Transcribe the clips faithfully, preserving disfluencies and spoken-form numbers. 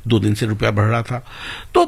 दो दिन से रुपया बढ़ रहा था। तो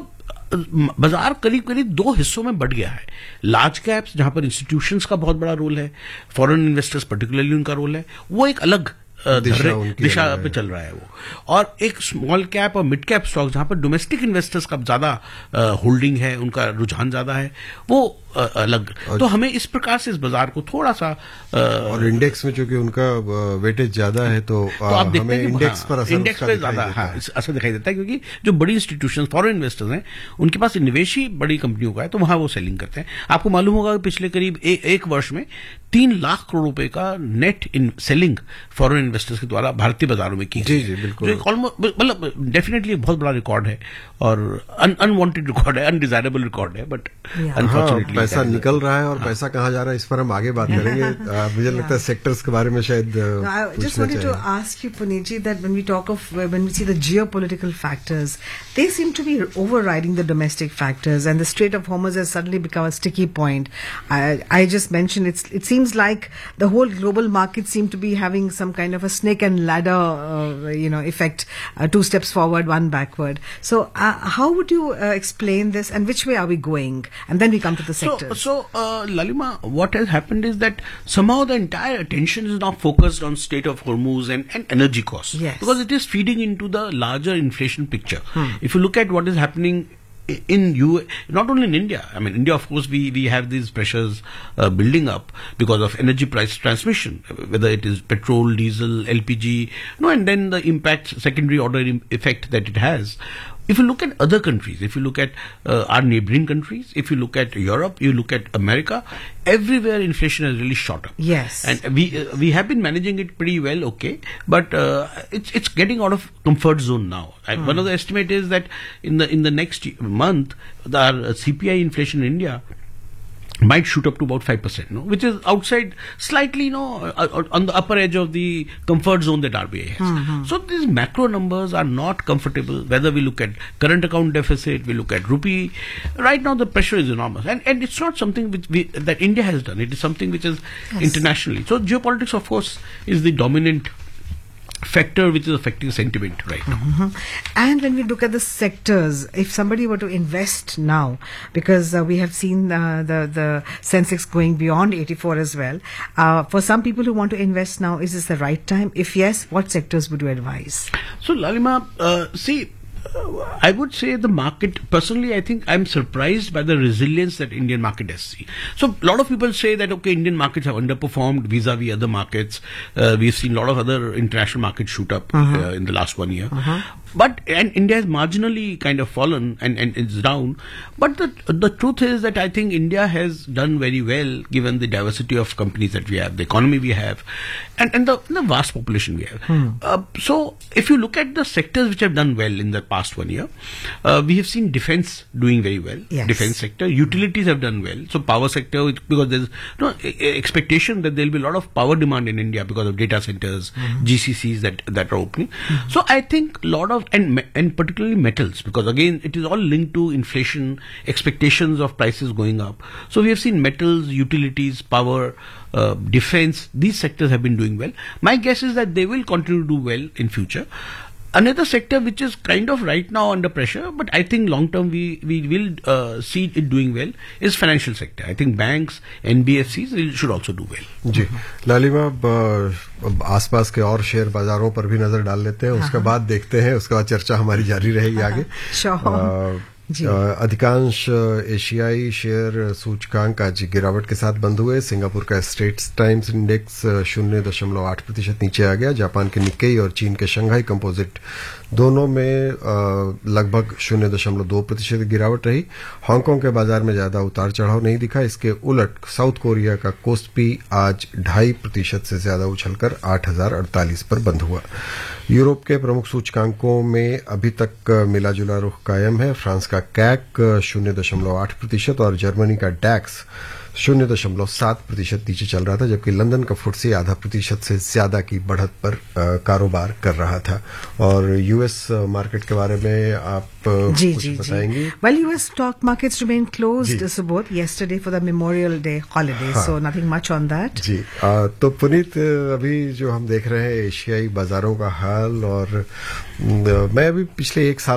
बाजार करीब करीब दो हिस्सों में बढ़ गया है। लार्ज कैप्स जहां पर इंस्टीट्यूशंस का बहुत बड़ा रोल है, फॉरेन इन्वेस्टर्स पर्टिकुलरली उनका रोल है, वो एक अलग दिशा, दिशा पे चल रहा है वो। और एक स्मॉल कैप और मिड कैप स्टॉक जहां पर डोमेस्टिक इन्वेस्टर्स का ज्यादा होल्डिंग है, उनका रुझान ज्यादा है, वो अलग। तो हमें इस प्रकार से इस बाजार को थोड़ा सा आ, और इंडेक्स में चूंकि उनका वेटेज ज्यादा है तो, तो आप देखते हैं इंडेक्स पर असर इंडेक्स पे ज्यादा हाँ, असर दिखाई देता है, क्योंकि जो बड़ी इंस्टीट्यूशन फॉरेन इन्वेस्टर्स हैं उनके पास निवेश ही बड़ी कंपनियों का है, तो वहां वो सेलिंग करते हैं। आपको मालूम होगा कि पिछले करीब ए, एक वर्ष में तीन लाख करोड़ रुपए का net in selling foreign investors के द्वारा भारतीय बाजारों में की जी जी बिल्कुल, मतलब डेफिनेटली बहुत बड़ा रिकॉर्ड है और अनवांटेड रिकॉर्ड है, अनडिजायरेबल रिकॉर्ड है, बट अनफॉर्चुनेटली पैसा निकल रहा है और पैसा कहाँ जा रहा है इस पर हम आगे बात करेंगे। मुझे लगता है सेक्टर्स के बारे में शायद just wanted to ask you, Puneetji, that when we talk of when we see the geopolitical factors, they seem to be overriding the domestic factors, and the Strait of Hormuz has suddenly become a sticky point. I, I just mentioned it's it seems like the whole global market seem to be having some kind of a snake and ladder, uh, you know, effect, uh, two steps forward, one backward. So, uh, how would you uh, explain this, and which way are we going? And then we come to the sectors. So, so uh, Lalima, what has happened is that somehow the entire attention is now focused on Strait of Hormuz and, and energy costs. Yes. Because it is feeding into the larger inflation picture. Hmm. If you look at what is happening in U, not only in India, I mean, India, of course, we, we have these pressures uh, building up because of energy price transmission, whether it is petrol, diesel, L P G, no, and then the impact, secondary order effect that it has. If you look at other countries, if you look at uh, our neighboring countries, if you look at Europe, you look at America, everywhere inflation has really shot up. Yes. And we uh, we have been managing it pretty well, okay, but uh, it's it's getting out of comfort zone now. Mm. One of the estimate is that in the in the next month, the our C P I inflation in India might shoot up to about five percent, no? Which is outside, slightly, you know, uh, on the upper edge of the comfort zone that R B I has. Mm-hmm. So these macro numbers are not comfortable, whether we look at current account deficit, we look at rupee. Right now the pressure is enormous. And, and it's not something which we, that India has done. It is something which is yes. internationally. So geopolitics, of course, is the dominant factor which is affecting sentiment right now. Mm-hmm. And when we look at the sectors, if somebody were to invest now, because uh, we have seen uh, the the Sensex going beyond eighty-four as well, uh, for some people who want to invest now, is this the right time? If yes, what sectors would you advise? So Lalima, uh, see, uh, I would say the market, personally, I think I'm surprised by the resilience that Indian market has seen. So a lot of people say that, okay, Indian markets have underperformed vis-a-vis other markets. Uh, we've seen a lot of other international markets shoot up uh-huh. uh, in the last one year. Uh-huh. But, and India has marginally kind of fallen and, and it's down. But the, the truth is that I think India has done very well given the diversity of companies that we have, the economy we have, and, and the, the vast population we have. Hmm. Uh, so, if you look at the sectors which have done well in the past one year, uh, we have seen defense doing very well. Yes. Defense sector, utilities have done well. So, power sector, because there's no expectation that there will be a lot of power demand in India because of data centers, mm-hmm. G C Cs that, that are opening. Mm-hmm. So, I think a lot of and and particularly metals, because again it is all linked to inflation, expectations of prices going up. So we have seen metals, utilities, power, uh, defense, these sectors have been doing well. My guess is that they will continue to do well in future. Another sector which is kind of right now under pressure, but I think long term we, we will uh, see it doing well, is financial sector. I think banks, N B F Cs will, should also do well. जी लालिमा, अब आसपास के और share बाजारों पर भी नजर डाल लेते हैं, उसके बाद देखते हैं, उसके बाद चर्चा हमारी जारी रहेगी आगे। अधिकांश एशियाई शेयर सूचकांक आज गिरावट के साथ बंद हुए। सिंगापुर का स्ट्रेट्स टाइम्स इंडेक्स शून्य दशमलव आठ प्रतिशत नीचे आ गया। जापान के निक्केई और चीन के शंघाई कंपोजिट दोनों में लगभग शून्य दशमलव दो प्रतिशत गिरावट रही। हांगकांग के बाजार में ज्यादा उतार चढ़ाव नहीं दिखा। इसके उलट साउथ कोरिया का कोस्पी आज ढाई प्रतिशत से ज्यादा उछलकर आठ हजार अड़तालीस पर बंद हुआ। यूरोप के प्रमुख सूचकांकों में अभी तक मिला जुला रुख कायम है। फ्रांस का कैक शून्य दशमलव आठ प्रतिशत और जर्मनी का डैक्स शून्य दशमलव सात प्रतिशत नीचे चल रहा था, जबकि लंदन का फुटसी आधा प्रतिशत से ज्यादा की बढ़त पर आ, कारोबार कर रहा था। और यूएस मार्केट के बारे में आप जी, कुछ जी, बताएंगी? जी. Well, U S stock markets remain closed both yesterday for the Memorial Day holiday, हाँ. so nothing much on that. जी, आ, तो पुनीत, अभी जो हम देख रहे हैं एशियाई बाजारों का हाल, और मैं अभी पिछले एक साल